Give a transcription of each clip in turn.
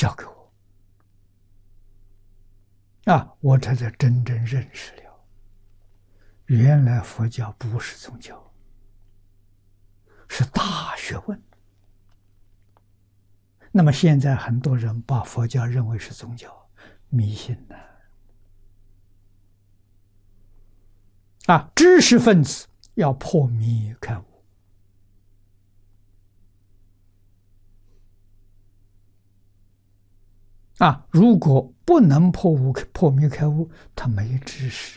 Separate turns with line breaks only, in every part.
教给我。我这才真正认识了，原来佛教不是宗教，是大学问。那么现在很多人把佛教认为是宗教，迷信呢。知识分子要破迷开悟。如果不能破迷开悟，他没知识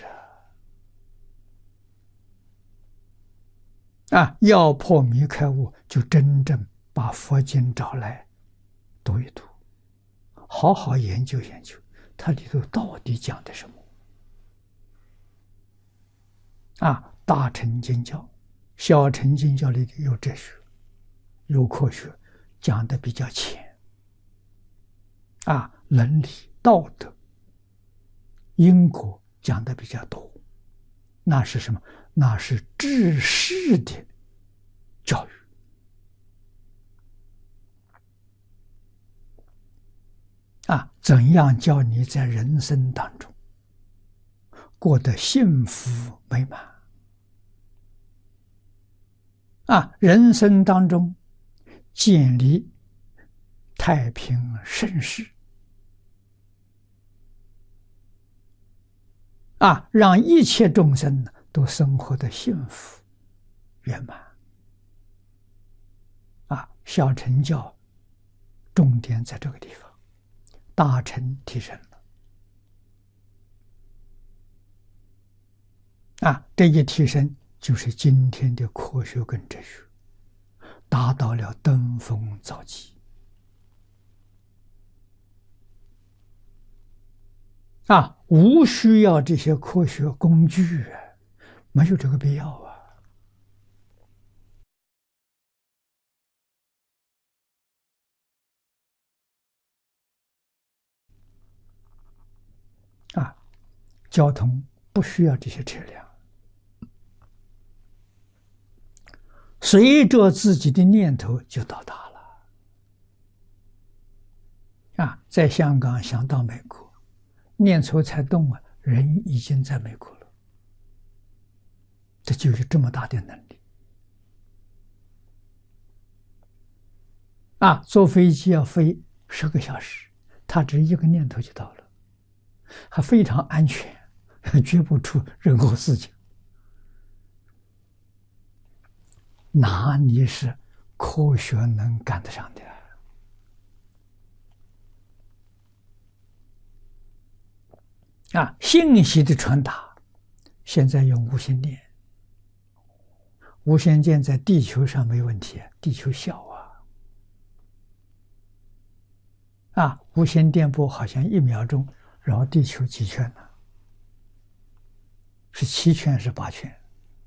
要破迷开悟，就真正把佛经找来读一读，好好研究研究，它里头到底讲的什么。大乘经教、小乘经教里有哲学，有科学，讲的比较浅。伦理、道德、因果讲的比较多，那是什么？那是治世的教育。怎样教你在人生当中过得幸福美满？人生当中建立太平盛世。让一切众生都生活的幸福圆满。小乘教重点在这个地方，大乘提升了。这一提升就是今天的科学跟哲学达到了登峰造极。无需要这些科学工具，没有这个必要交通不需要这些车辆，随着自己的念头就到达了。在香港想到美国，念头才动人已经在美国了。这就是这么大的能力。坐飞机要飞10个小时，他只一个念头就到了，还非常安全，绝不出任何事情。哪里是科学能赶得上的？信息的传达，现在用无线电。无线电在地球上没问题，地球小无线电波好像1秒钟绕地球几圈呢？是7圈是8圈？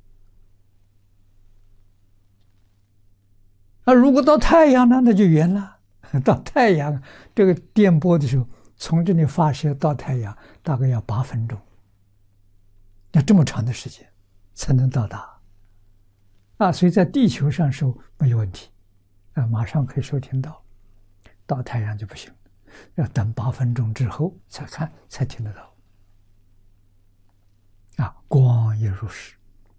如果到太阳呢，那就远了。到太阳这个电波的时候，从这里发射到太阳大概要8分钟，要这么长的时间才能到达。所以在地球上收没有问题，马上可以收听到。到太阳就不行，要等8分钟之后才听得到。光也如是。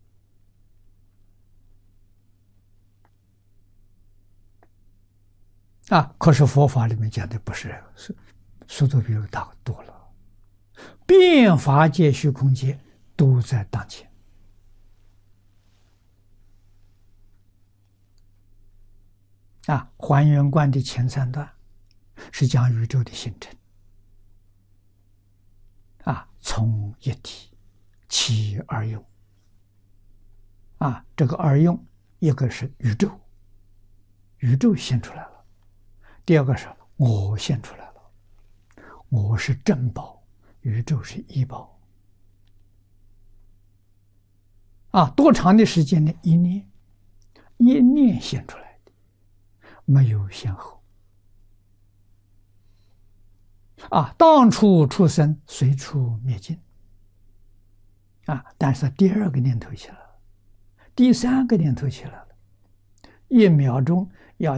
可是佛法里面讲的不是这个，是速度比我大多了。变法界、虚空界都在当前。还原观的前3段是讲宇宙的形成。从一体起而用。这个而用，一个是宇宙，宇宙现出来了。第二个是我现出来了，我是正宝，宇宙是异宝。多长的时间呢？一念现出来的，没有先后。当初出生，随处灭尽。但是第2个念头起来了，第3个念头起来了，1秒钟要